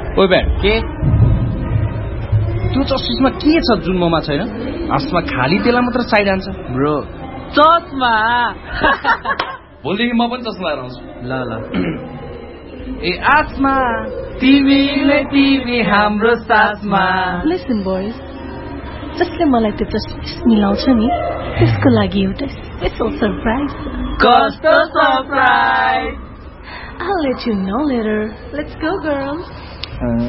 ओइ ब्याट के त्यो चस्मा के छ जुन ममा छैन? आसमा खाली तेला मात्र चाहिरहन्छ ब्रो। चस्मा भोलिदेखि म पनि चस्मा लगाएर आउँछु। ल ल। ए आसमा तिमी हाम्रो साथमा। लिसन बोइज, जसले मलाई त्यो चस्मिस मिलाउँछ नि त्यसको लागि एउटा स्पेशल सरप्राइज। कस्तो surprise? I'll let you know later. Let's go, girls.